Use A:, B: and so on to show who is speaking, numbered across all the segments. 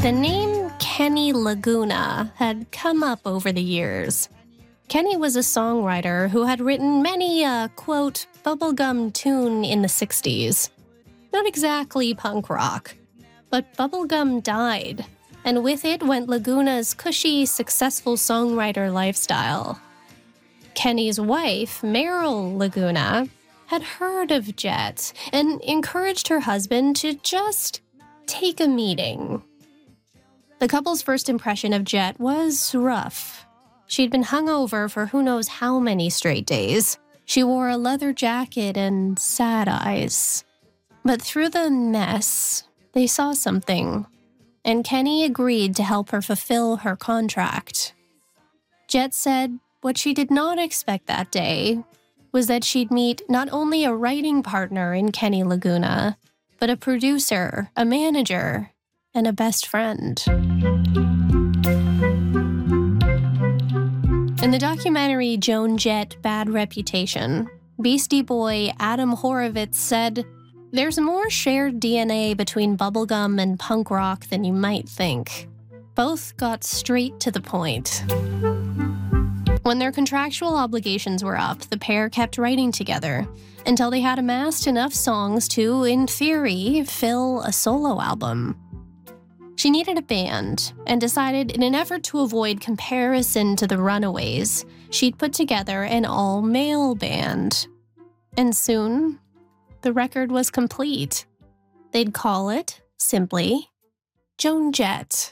A: The name Kenny Laguna had come up over the years. Kenny was a songwriter who had written many a, quote, bubblegum tune in the 60s. Not exactly punk rock, but bubblegum died, and with it went Laguna's cushy, successful songwriter lifestyle. Kenny's wife, Meryl Laguna, had heard of Jet and encouraged her husband to just take a meeting. The couple's first impression of Jet was rough. She'd been hungover for who knows how many straight days. She wore a leather jacket and sad eyes. But through the mess, they saw something, and Kenny agreed to help her fulfill her contract. Jet said what she did not expect that day was that she'd meet not only a writing partner in Kenny Laguna, but a producer, a manager, and a best friend. In the documentary Joan Jett, Bad Reputation, Beastie Boy Adam Horovitz said, "There's more shared DNA between bubblegum and punk rock than you might think. Both got straight to the point." When their contractual obligations were up, the pair kept writing together until they had amassed enough songs to, in theory, fill a solo album. She needed a band and decided, in an effort to avoid comparison to the Runaways, she'd put together an all-male band. And soon, the record was complete. They'd call it, simply, Joan Jett.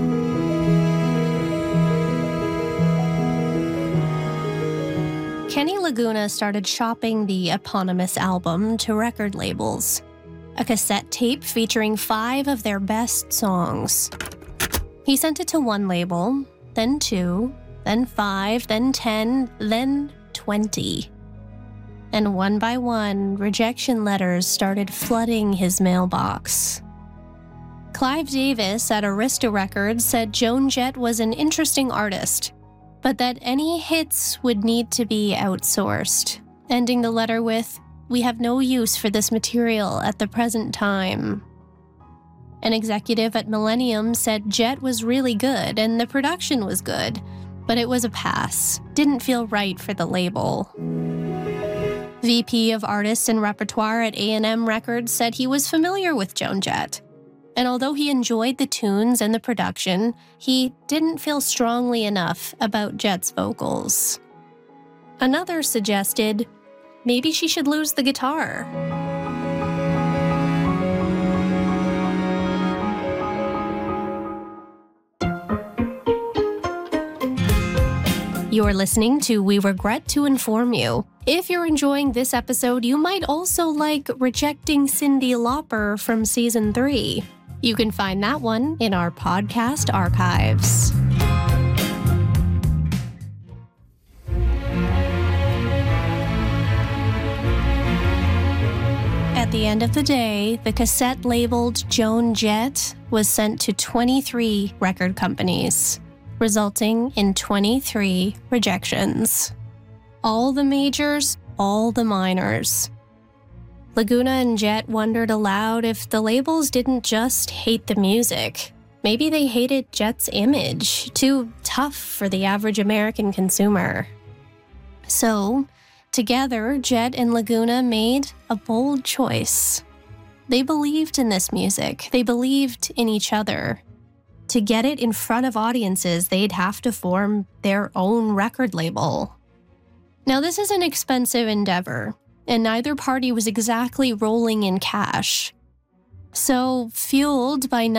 A: Kenny Laguna started shopping the eponymous album to record labels. A cassette tape featuring 5 of their best songs. He sent it to one label, then 2, then 5, then 10, then 20. And one by one, rejection letters started flooding his mailbox. Clive Davis at Arista Records said Joan Jett was an interesting artist, but that any hits would need to be outsourced, ending the letter with, "We have no use for this material at the present time." An executive at Millennium said Jet was really good and the production was good, but it was a pass. Didn't feel right for the label. VP of Artists and Repertoire at A&M Records said he was familiar with Joan Jett, and although he enjoyed the tunes and the production, he didn't feel strongly enough about Jet's vocals. Another suggested maybe she should lose the guitar. You're listening to We Regret to Inform You. If you're enjoying this episode, you might also like Rejecting Cyndi Lauper from Season 3. You can find that one in our podcast archives. At the end of the day, the cassette labeled Joan Jett was sent to 23 record companies, resulting in 23 rejections. All the majors, all the minors. Laguna and Jett wondered aloud if the labels didn't just hate the music. Maybe they hated Jet's image, too tough for the average American consumer. So, together, Jett and Laguna made a bold choice. They believed in this music. They believed in each other. To get it in front of audiences, they'd have to form their own record label. Now, this is an expensive endeavor, and neither party was exactly rolling in cash. So, fueled by